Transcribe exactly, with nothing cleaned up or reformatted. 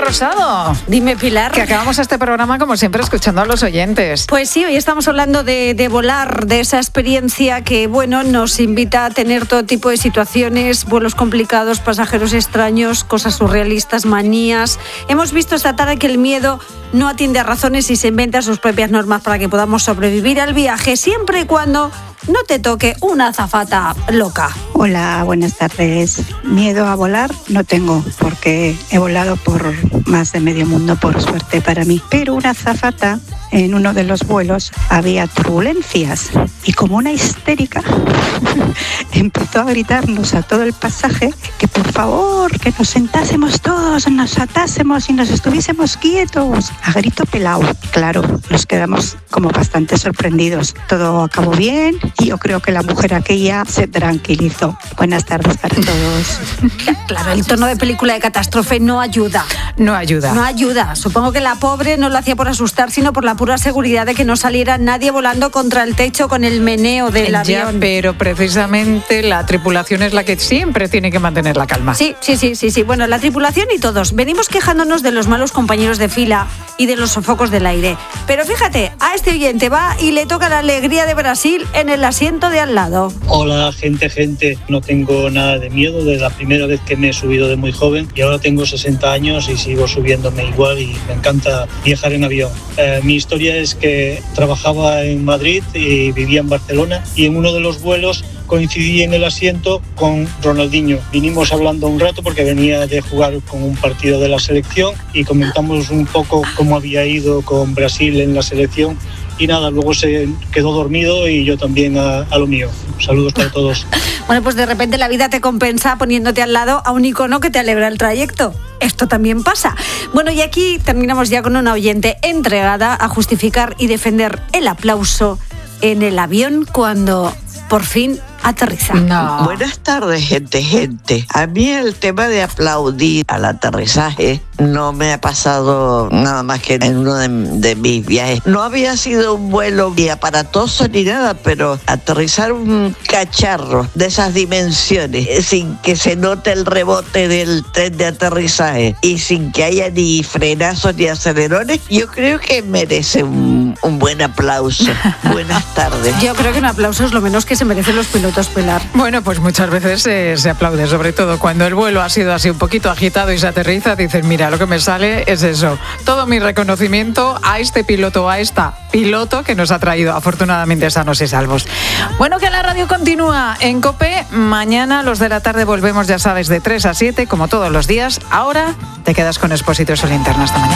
Rosado. Dime, Pilar. Que acabamos este programa, como siempre, escuchando a los oyentes. Pues sí, hoy estamos hablando de, de volar, de esa experiencia que, bueno, nos invita a tener todo tipo de situaciones, vuelos complicados, pasajeros extraños, cosas surrealistas, manías. Hemos visto esta tarde que el miedo no atiende a razones y se inventa sus propias normas para que podamos sobrevivir al viaje, siempre y cuando no te toque una azafata loca. Hola, buenas tardes. Miedo a volar no tengo, porque he volado por más de medio mundo, por suerte para mí. Pero una azafata, en uno de los vuelos había turbulencias y como una histérica empezó a gritarnos a todo el pasaje que por favor, que nos sentásemos todos, nos atásemos y nos estuviésemos quietos, a grito pelado. Claro, nos quedamos como bastante sorprendidos. Todo acabó bien y yo creo que la mujer aquella se tranquilizó. Buenas tardes para todos. Claro, el tono de película de catástrofe no ayuda. No ayuda. No ayuda. Supongo que la pobre no lo hacía por asustar, sino por la pura seguridad de que no saliera nadie volando contra el techo con el meneo del ya, avión. Pero precisamente la tripulación es la que siempre tiene que mantener la calma. Sí, sí, sí, sí, sí. Bueno, la tripulación y todos. Venimos quejándonos de los malos compañeros de fila y de los sofocos del aire. Pero fíjate, a este oyente va y le toca la alegría de Brasil en el asiento de al lado. Hola, gente, gente. No tengo nada de miedo desde la primera vez que me he subido de muy joven y ahora tengo sesenta años y sigo subiéndome igual y me encanta viajar en avión. Eh, mi historia es que trabajaba en Madrid y vivía en Barcelona y en uno de los vuelos coincidí en el asiento con Ronaldinho. Vinimos hablando un rato porque venía de jugar con un partido de la selección y comentamos un poco cómo había ido con Brasil en la selección y nada, luego se quedó dormido y yo también a, a lo mío. Saludos para todos. Bueno, pues de repente la vida te compensa poniéndote al lado a un icono que te alegra el trayecto. Esto también pasa. Bueno, y aquí terminamos ya con una oyente entregada a justificar y defender el aplauso en el avión cuando por fin aterriza. No. Buenas tardes, gente, gente. A mí el tema de aplaudir al aterrizaje no me ha pasado nada más que en uno de, de mis viajes. No había sido un vuelo ni aparatoso ni nada, pero aterrizar un cacharro de esas dimensiones eh, sin que se note el rebote del tren de aterrizaje y sin que haya ni frenazos ni acelerones, yo creo que merece un, un buen aplauso. Buenas tardes. Yo creo que un aplauso es lo menos que se merecen los pilotos, Pilar. Bueno, pues muchas veces eh, se aplaude, sobre todo cuando el vuelo ha sido así un poquito agitado y se aterriza, dicen, mira, lo que me sale es eso. Todo mi reconocimiento a este piloto, a esta piloto que nos ha traído afortunadamente sanos y salvos. Bueno, que la radio continúa en COPE. Mañana, los de la tarde, volvemos, ya sabes, de tres a siete, como todos los días. Ahora te quedas con Expósito y Linterna. Hasta mañana.